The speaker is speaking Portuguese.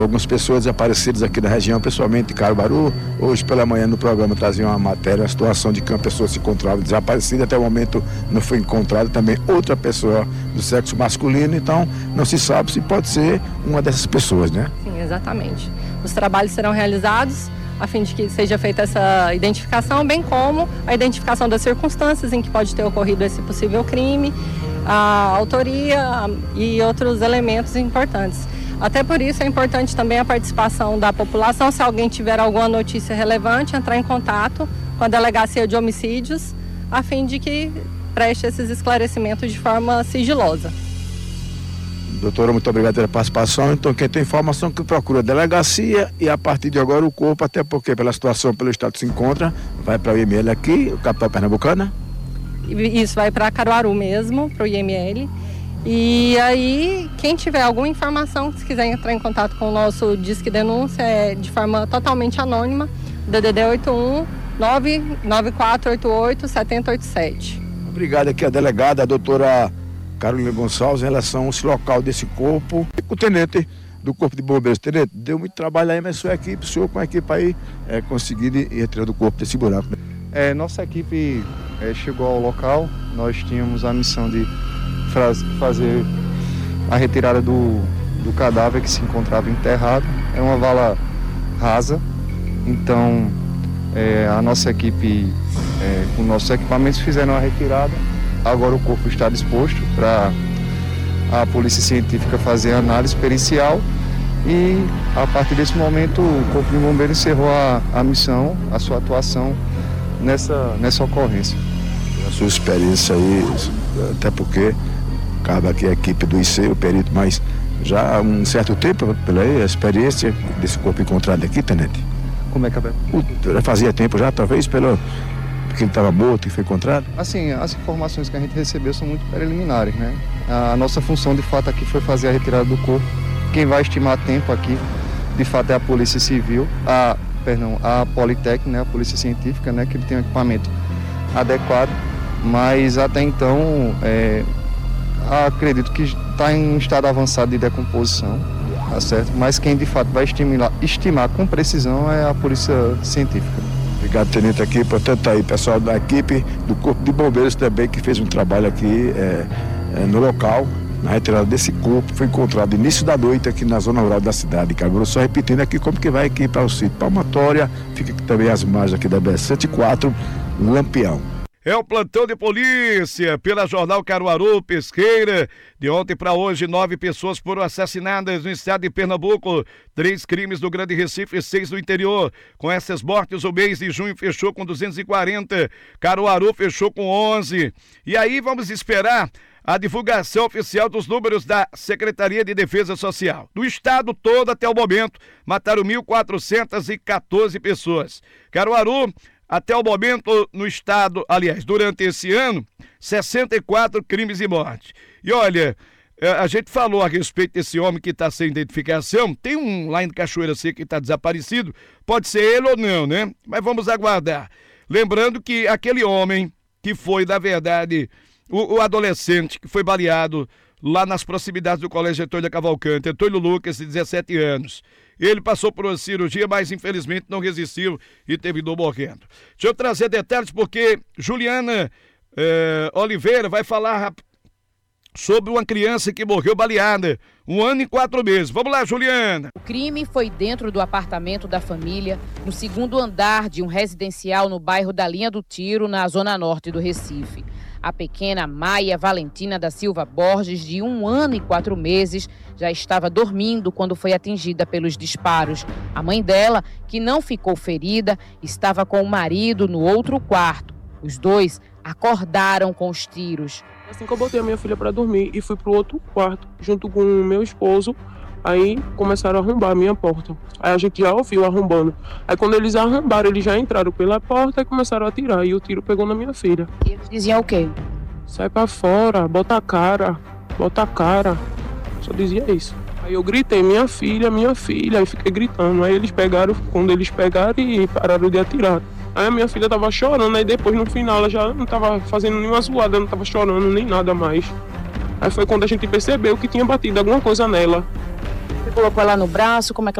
Algumas pessoas desaparecidas aqui da região, pessoalmente em Caruaru. Hoje pela manhã no programa trazia uma matéria, a situação de que uma pessoa se encontrava desaparecida, até o momento não foi encontrada também outra pessoa do sexo masculino, então não se sabe se pode ser uma dessas pessoas, né? Sim, exatamente. Os trabalhos serão realizados a fim de que seja feita essa identificação, bem como a identificação das circunstâncias em que pode ter ocorrido esse possível crime, a autoria e outros elementos importantes. Até por isso é importante também a participação da população. Se alguém tiver alguma notícia relevante, entrar em contato com a Delegacia de Homicídios, a fim de que preste esses esclarecimentos de forma sigilosa. Doutora, muito obrigado pela participação. Então, quem tem informação que procura a delegacia e a partir de agora o corpo, até porque pela situação, pelo estado que se encontra, vai para o IML aqui, o capital pernambucana? Isso, vai para Caruaru mesmo, para o IML. E aí, quem tiver alguma informação, se quiser entrar em contato com o nosso Disque Denúncia, é de forma totalmente anônima, DDD 81 99488 7087. Obrigado aqui a delegada, a doutora Carolina Gonçalves, em relação a esse local desse corpo. O tenente do Corpo de Bombeiros, tenente, deu muito trabalho aí, mas sua equipe, o senhor com a equipe aí, conseguiu retirar do corpo desse buraco. Nossa equipe chegou ao local, nós tínhamos a missão de fazer a retirada do cadáver que se encontrava enterrado. É uma vala rasa, então a nossa equipe, com nossos equipamentos, fizeram a retirada. Agora o corpo está disposto para a polícia científica fazer a análise pericial e a partir desse momento o Corpo de Bombeiros encerrou a missão, a sua atuação nessa ocorrência. A sua experiência aí, até porque cabe aqui a equipe do IC, o perito, mas já há um certo tempo pela experiência desse corpo encontrado aqui, tenente? Como é que é? Fazia tempo já, talvez, porque ele estava morto e foi encontrado? Assim, as informações que a gente recebeu são muito preliminares, né? A nossa função, de fato, aqui foi fazer a retirada do corpo. Quem vai estimar tempo aqui, de fato, é a Polícia Civil, a Politec, né? A Polícia Científica, né? Que ele tem um equipamento adequado, mas até então, acredito que está em estado avançado de decomposição, tá certo? Mas quem, de fato, vai estimar com precisão é a Polícia Científica. Obrigado, tenente, aqui, portanto, aí, pessoal da equipe do Corpo de Bombeiros também, que fez um trabalho aqui no local, na retirada desse corpo, foi encontrado início da noite aqui na zona rural da cidade de Caruaru. Só repetindo aqui como que vai aqui para o sítio Palmatória, fica aqui também as imagens aqui da BR-104, Lampião. É o plantão de polícia pela Jornal Caruaru Pesqueira. De ontem para hoje, 9 pessoas foram assassinadas no estado de Pernambuco. 3 crimes no Grande Recife e 6 no interior. Com essas mortes, o mês de junho fechou com 240. Caruaru fechou com 11. E aí vamos esperar a divulgação oficial dos números da Secretaria de Defesa Social. Do estado todo até o momento, mataram 1.414 pessoas. Caruaru, até o momento no estado, aliás, durante esse ano, 64 crimes e mortes. E olha, a gente falou a respeito desse homem que está sem identificação, tem um lá em Cachoeira Seca que está desaparecido, pode ser ele ou não, né? Mas vamos aguardar. Lembrando que aquele homem que foi, na verdade, o adolescente que foi baleado lá nas proximidades do Colégio Antônio Cavalcante, Antônio Lucas, de 17 anos. Ele passou por uma cirurgia, mas infelizmente não resistiu e terminou morrendo. Deixa eu trazer detalhes porque Juliana Oliveira vai falar sobre uma criança que morreu baleada, 1 ano e 4 meses. Vamos lá, Juliana. O crime foi dentro do apartamento da família, no 2º andar de um residencial no bairro da Linha do Tiro, na zona norte do Recife. A pequena Maia Valentina da Silva Borges, de 1 ano e 4 meses, já estava dormindo quando foi atingida pelos disparos. A mãe dela, que não ficou ferida, estava com o marido no outro quarto. Os dois acordaram com os tiros. Assim que eu botei a minha filha para dormir e fui para o outro quarto, junto com o meu esposo, aí começaram a arrombar a minha porta. Aí a gente já ouviu arrombando. Aí quando eles arrombaram, eles já entraram pela porta e começaram a atirar. E o tiro pegou na minha filha. E eles diziam o quê? Sai pra fora, bota a cara, bota a cara. Só dizia isso. Aí eu gritei, minha filha, aí fiquei gritando. Aí eles pegaram, quando eles pegaram e pararam de atirar. Aí a minha filha tava chorando, aí depois no final ela já não tava fazendo nenhuma zoada, não tava chorando nem nada mais. Aí foi quando a gente percebeu que tinha batido alguma coisa nela. Você colocou ela no braço, como é que